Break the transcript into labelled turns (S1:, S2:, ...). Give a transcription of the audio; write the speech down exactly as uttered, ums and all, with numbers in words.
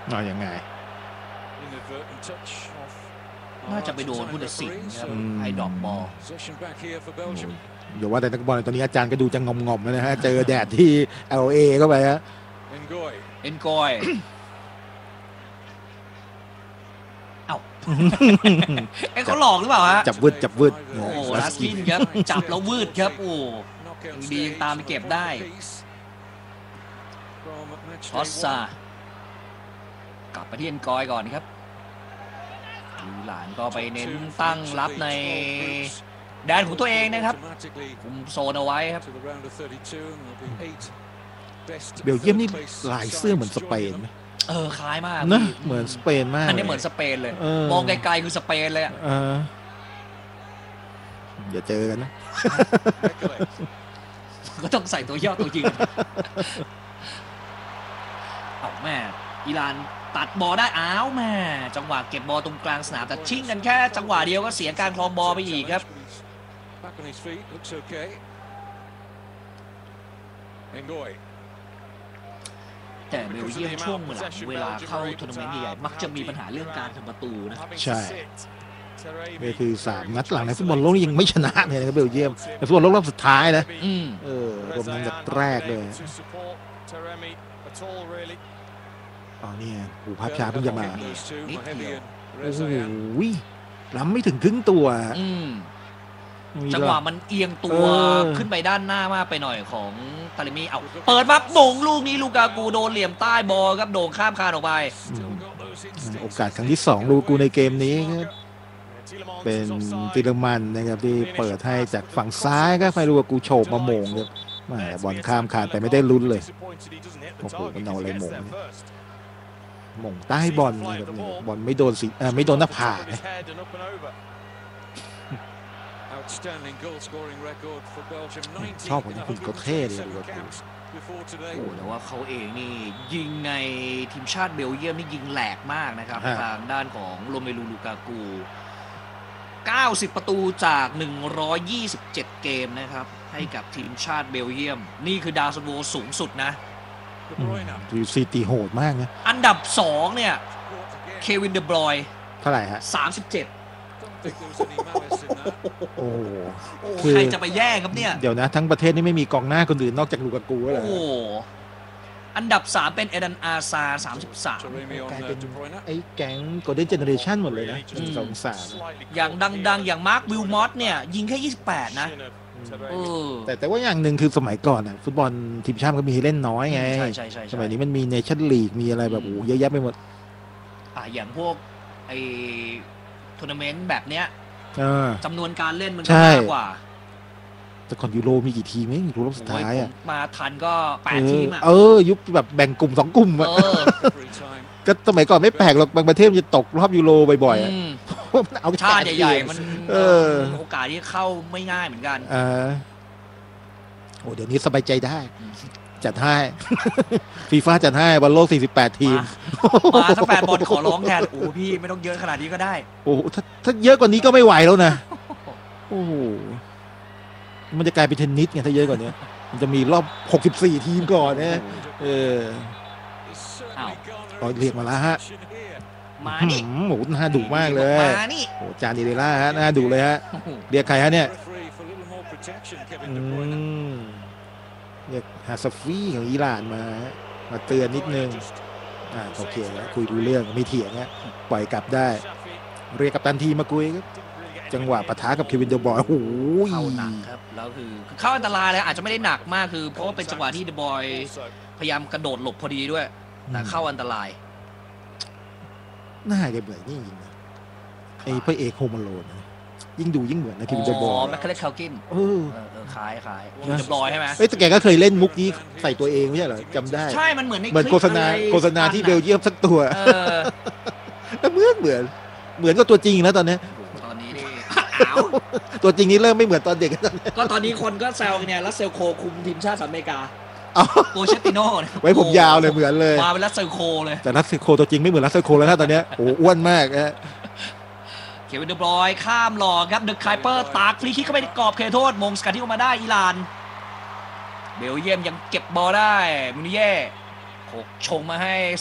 S1: น่ายังไง
S2: น่าจะไปโดนผู้ตัดสินครับให้ดรอปบอล
S1: อย่าว่าแต่นักบอลตอนนี้อาจารย์ก็ดูจะงอมๆนะฮะเจอแดดที่ แอล เอ เข้าไปฮะ
S2: เอ็นกอยเอ้าเอ็นเขาหลอกหรือเปล่าฮะ
S1: จับวืดจับวืด
S2: โอ้ลัสกินครับจับแล้ววืดครับโอ้ดียังตามไปเก็บได้ออสซากลับไปที่เอ็นกอยก่อนครับหลานก็ไปเน้นตั้งรับในแดนของตัวเองนะครับคุมโซนเอาไว้ครับ
S1: เบลเยียมนี่ลายเสื้อเหมือนสเปนไหม
S2: เออคล้ายมาก
S1: นะเหมือนสเปนมาก
S2: อันนี้เหมือนสเปนเลยมองไกลๆคือสเปนเลยอ่ะ
S1: อย่าเจอกันนะ
S2: ก็ต้องใส่ตัวย่อตัวยืนเอาแม่อิหร่านตัดบอลได้อ้าวแม่จังหวะเก็บบอลตรงกลางสนามแต่ชิ่งกันแค่จังหวะเดียวก็เสียการครองบอลไปอีกครับแต่เบลเยียมช่วงหลังเวลาเข้าทัวร์นาเมนต์ใหญ่ๆมักจะมีปัญหาเรื่องการทำประตูนะ
S1: ใช่นี่คือสามนัดหลังในฟุตบอลโลกยังไม่ชนะเลยนะครับเบลเยียมในฟุตบอลโลกรอบสุดท้ายนะเออรวมนัดแรกเลยอ๋อเนี่ยผู้ภาพช้าเพิ่งจะมาโอ้โหล้ำไม่ถึงครึ่งตัว
S2: จังหวะมันเอียงตัวขึ้นไปด้านหน้ามากไปหน่อยของตาลิมีเอาเปิดมาโมงลูกนี้ลูกากูโดนเหลี่ยมใต้บอลครับโด่งข้ามคานออกไป
S1: โอกาสครั้งที่สองลูกูในเกมนี้เป็นติเลมันนะครับที่เปิดให้จากฝั่งซ้ายก็ไฟลูกากูโฉบมาโมงครับบอลข้ามคานไปไม่ได้ลุ้นเลยโอ้โหมันเอาอะไรโมงโมงใต้บอลนะครับบอลไม่โดนสิไม่โดนหน้าผากชอบของคุณก็เท่เลยดูว่า
S2: โอ้แต่ว่าเขาเองนี่ยิงในทีมชาติเบลเยียมนี่ยิงแหลกมากนะครับทางด้านของโรเมลูลูกากูเก้าสิบประตูจากหนึ่งร้อยยี่สิบเจ็ดเกมนะครับให้กับทีมชาติเบลเยียมนี่คือดาวซันโวสูงสุดนะ
S1: ดูซีตีโหดมากนะ
S2: อันดับสองเนี่ยเควินเดบรอย
S1: เท่าไหร่ฮะ
S2: สามสิบเจ็ด
S1: โอ้
S2: ใครจะไปแย่ครับเนี่ย
S1: เดี๋ยวนะทั้งประเทศนี่ไม่มีกองหน้าคนอื่นนอกจากลูกากูแล้ว
S2: โอ้อันดับสามเป็นเอดันอาซาสามสิบสาม
S1: กลายเป็นไอ้แก๊งโกลเด้นเจเนอเรชั่นหมดเลยนะสองสาม
S2: อย่างดังๆอย่างมาร์ควิลมอตเนี่ยยิงแค่ยี่สิบแปดนะ
S1: แต่แต่ว่าอย่างหนึ่งคือสมัยก่อนอ่ะฟุตบอลทีมชาติก็มีเล่นน้อยไงสมัยนี้มันมีเนชั่นลีกมีอะไรแบบโอ้เยอะแยะไปหมด
S2: อ่ะอย่างพวกไอทัวร์นาเมนต์แบบเนี้ยจำนวนการเล่นมันก็มากกว่า
S1: แต่ก่อนยูโรมีกี่ทีมเองยูโรรอบสุดท้ายอ่ะ
S2: มาทันก็แปดทีมอ่ะ
S1: เออยุคแบบแบ่งกลุ่มสองกลุ่มอ่ะก็สมัยก่อนไม่แปลกหรอกบางประเทศจะตกรอบยูโรบ่อยๆอ่ะ
S2: เอาชาติใหญ่ๆมันโอกาสที่เข้าไม่ง่ายเหมือนกัน
S1: เออโอ้เดี๋ยวนี้สบายใจได้จัดให้ฟีฟ่าจัดให้บอลโลกสี่สิบแปดทีม
S2: มาถ้าแฟนบอลขอร้องแทนโอ้พี่ไม่ต้องเยอะขนาดนี้ก็ได้
S1: โอ้ถ้าถ้าเยอะกว่านี้ก็ไม่ไหวแล้วนะโอ้โหมันจะกลายเป็นเทนนิสไงถ้าเยอะกว่านี้มันจะมีรอบหกสิบสี่ทีมก่อนนะเออเอาเรียกมาแล้วฮะ
S2: มานี่
S1: โอ้โหน่าดุมากเลย
S2: มานี่
S1: โอ้จานดีเดล่าฮะน่าดุเลยฮะเรียกใครฮะเนี่ยเรียกฮาซาฟีของอิหร่านมามาเตือนนิดนึงอ่าโอเคแล้วคุยดูเรื่องไม่เถียงนะปล่อยกลับได้เรียกกัปตันทีมาคุยครับจังหวะปะทะกับเควินเดอบอยโอ้โห
S2: เข้าหนักครับแล้วคือเข้าอันตรายเลยอาจจะไม่ได้หนักมากคือเพราะว่าเป็นจังหวะที่เดอบอยพยายามกระโดดหลบพอดีด้วยแต่เข้าอันตราย
S1: น่าจะเบื่อนี่จริงนะไอ้พระเอกโฮมอโลนยิ่งดูยิ่งเหมือนนะเควินเดอบอย
S2: แมคเคเลคากินเออคล้ายคล้ายเดอบอยใช่ไหม
S1: เอ้ยแต่แกก็เคยเล่นมุกนี้ใส่ตัวเองไม่ใช่เหรอจำได้
S2: ใช่มันเหมือนใน
S1: เหมือนโฆษณาโฆษณาที่เบลเยียมสักตัวแล้วเหมือนเหมือนเหมือนก็ตัวจริงแล้วตอนนี้
S2: ตอนนี้นี่
S1: ตัวจริงนี่เริ่มไม่เหมือนตอนเด็ก
S2: ก็ตอนนี้คนก็แซวเนี่ยรัสเซลโคคุมทีมชาติสหรัฐอเมริกาโปเชติโน่
S1: ไว้ผมยาวเลยเหมือนเลย
S2: มาเป็นรัสเซลโคเลย
S1: แต่รัสเซลโคตัวจริงไม่เหมือนรัสเซลโคแล้วนะตอนนี้โอ้อ้วนมากนะ
S2: เควินเดอบรอยข้ามหลอกครับเดอะไคเปอร์ตากฟรีคิกเข้าไปในกรอบเขตโทษมงสกัดที่ออกมาได้อิหร่านเบลเยียมยังเก็บบอลได้มูนิเย่หกชงมาให้